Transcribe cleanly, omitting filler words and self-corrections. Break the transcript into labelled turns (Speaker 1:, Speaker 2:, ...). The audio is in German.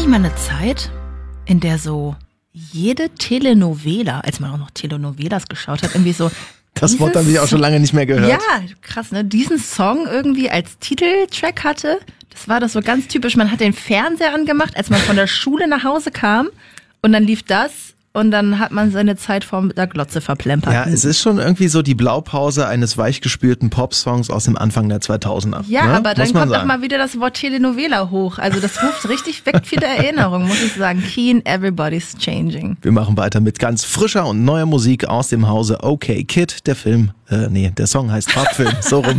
Speaker 1: nicht mal eine Zeit, in der so jede Telenovela, als man auch noch Telenovelas geschaut hat, irgendwie so...
Speaker 2: Das Wort habe ich auch schon lange nicht mehr gehört.
Speaker 1: Ja, krass, ne? Diesen Song irgendwie als Titeltrack hatte, das war das so ganz typisch. Man hat den Fernseher angemacht, als man von der Schule nach Hause kam und dann lief das und dann hat man seine Zeit vor der Glotze verplempert.
Speaker 2: Ja, es ist schon irgendwie so die Blaupause eines weichgespülten Popsongs aus dem Anfang der 2000er.
Speaker 1: Ja,
Speaker 2: ne?
Speaker 1: aber dann kommt auch mal wieder das Wort Telenovela hoch. Also das ruft richtig, weckt viele Erinnerungen, muss ich sagen. Keen, everybody's changing.
Speaker 2: Wir machen weiter mit ganz frischer und neuer Musik aus dem Hause OK Kid. Der Song heißt Farbfilm, so rum.